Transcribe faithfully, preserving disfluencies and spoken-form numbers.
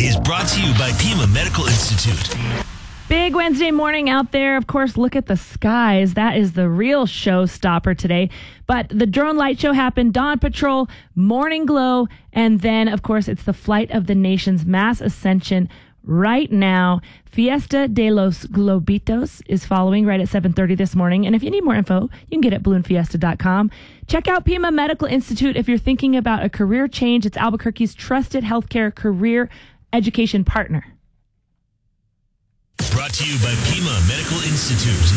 is brought to you by Pima Medical Institute. Big Wednesday morning out there. Of course, look at the skies. That is the real showstopper today. But the drone light show happened, Dawn Patrol, Morning Glow, and then, of course, it's the Flight of the Nations mass ascension right now. Fiesta de los Globitos is following right at seven thirty this morning. And if you need more info, you can get it at balloon fiesta dot com. Check out Pima Medical Institute if you're thinking about a career change. It's Albuquerque's trusted healthcare career education partner. Brought to you by Pima Medical Institute.